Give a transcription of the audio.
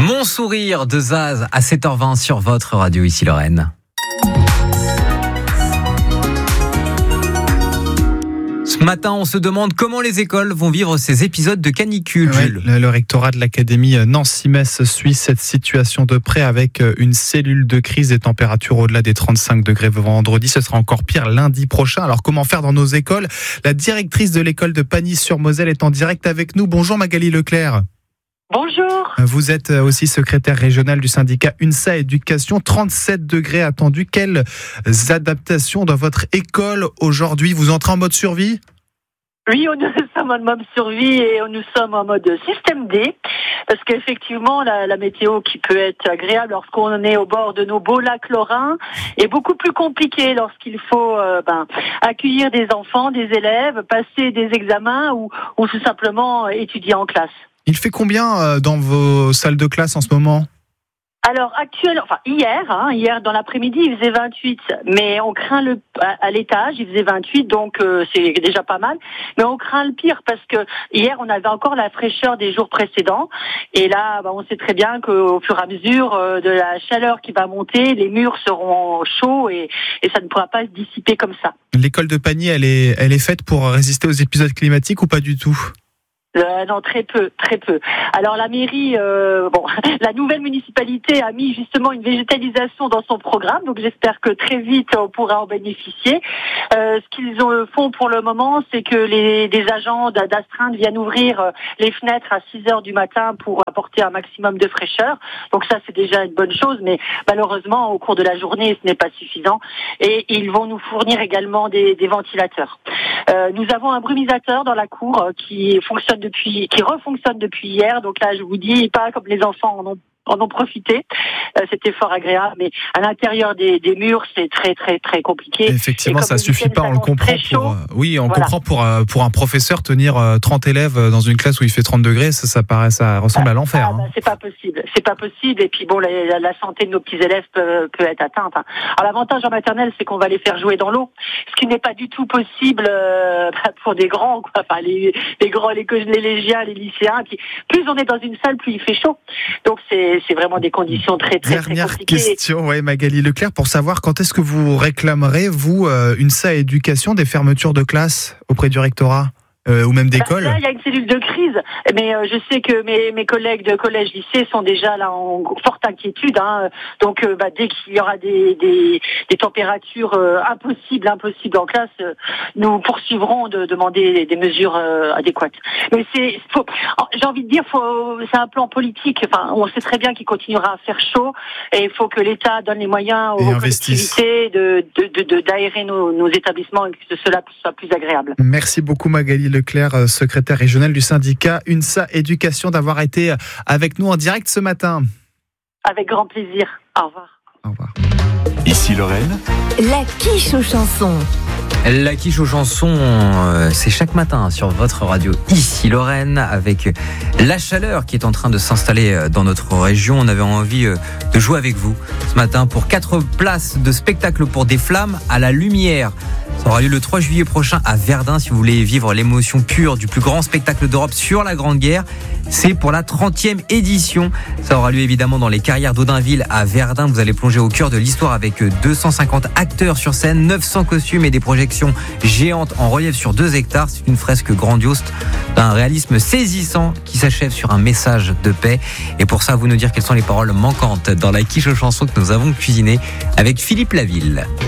Mon sourire de Zaz à 7h20 sur votre radio ici Lorraine. Ce matin, on se demande comment les écoles vont vivre ces épisodes de canicule. Le rectorat de l'Académie Nancy-Metz suit cette situation de près avec une cellule de crise des températures au-delà des 35 degrés vendredi. Ce sera encore pire lundi prochain. Alors comment faire dans nos écoles ? La directrice de l'école de Pagny-sur-Moselle est en direct avec nous. Bonjour Magali Leclerc. Bonjour. Vous êtes aussi secrétaire régionale du syndicat UNSA Éducation. 37 degrés attendus. Quelles adaptations dans votre école aujourd'hui ? Vous entrez en mode survie ? Oui, nous sommes en mode survie et nous sommes en mode système D. Parce qu'effectivement, la météo qui peut être agréable lorsqu'on est au bord de nos beaux lacs lorrains est beaucoup plus compliquée lorsqu'il faut accueillir des enfants, des élèves, passer des examens ou tout simplement étudier en classe. Il fait combien dans vos salles de classe en ce moment ? Alors hier dans l'après-midi il faisait 28, mais on craint à l'étage il faisait 28, donc c'est déjà pas mal, mais on craint le pire parce que hier on avait encore la fraîcheur des jours précédents et là on sait très bien qu'au fur et à mesure de la chaleur qui va monter, les murs seront chauds et ça ne pourra pas se dissiper comme ça. L'école de Pagny elle est faite pour résister aux épisodes climatiques ou pas du tout ? Non, très peu. Alors la mairie, la nouvelle municipalité a mis justement une végétalisation dans son programme, donc j'espère que très vite on pourra en bénéficier. Ce qu'ils font pour le moment, c'est que des agents d'astreinte viennent ouvrir les fenêtres à 6h du matin pour apporter un maximum de fraîcheur. Donc ça c'est déjà une bonne chose, mais malheureusement au cours de la journée ce n'est pas suffisant. Et ils vont nous fournir également des ventilateurs. Nous avons un brumisateur dans la cour qui refonctionne depuis hier. Donc là, je vous dis, pas comme les enfants en ont profité. C'était fort agréable, mais à l'intérieur des murs, c'est très très très compliqué. Effectivement, ça suffit pas. On le comprend. Comprend pour un professeur tenir 30 élèves dans une classe où il fait 30 degrés, ça ressemble à l'enfer. C'est pas possible. Et puis la santé de nos petits élèves peut être atteinte. Alors l'avantage en maternelle, c'est qu'on va les faire jouer dans l'eau, ce qui n'est pas du tout possible pour des grands, quoi. Enfin les grands, les collégiens, les lycéens. Puis plus on est dans une salle, plus il fait chaud. Donc c'est vraiment des conditions très très très compliquées. Dernière question, Magali Leclerc, pour savoir quand est-ce que vous réclamerez, vous, UNSA Éducation, des fermetures de classes auprès du rectorat ou même d'école ? Là, il y a une cellule de crise, mais je sais que mes collègues de collège-lycée sont déjà là en forte inquiétude. Donc, dès qu'il y aura des températures impossibles en classe, nous poursuivrons de demander des mesures adéquates. Mais j'ai envie de dire, c'est un plan politique. Enfin, on sait très bien qu'il continuera à faire chaud et il faut que l'État donne les moyens aux collectivités d'aérer nos établissements et que cela soit plus agréable. Merci beaucoup Magali Leclerc, secrétaire régionale du syndicat UNSA Éducation, d'avoir été avec nous en direct ce matin. Avec grand plaisir. Au revoir. Au revoir. Ici Lorraine. La quiche aux chansons. La quiche aux chansons, c'est chaque matin sur votre radio ici Lorraine, avec la chaleur qui est en train de s'installer dans notre région. On avait envie de jouer avec vous ce matin pour 4 places de spectacle pour des flammes à la lumière. Ça aura lieu le 3 juillet prochain à Verdun. Si vous voulez vivre l'émotion pure du plus grand spectacle d'Europe sur la Grande Guerre, c'est pour la 30e édition. Ça aura lieu évidemment dans les carrières d'Audinville à Verdun. Vous allez plonger au cœur de l'histoire avec 250 acteurs sur scène, 900 costumes et des projections géantes en relief sur 2 hectares. C'est une fresque grandiose d'un réalisme saisissant qui s'achève sur un message de paix. Et pour ça, vous nous dire quelles sont les paroles manquantes dans la quiche aux chansons que nous avons cuisinées avec Philippe Laville.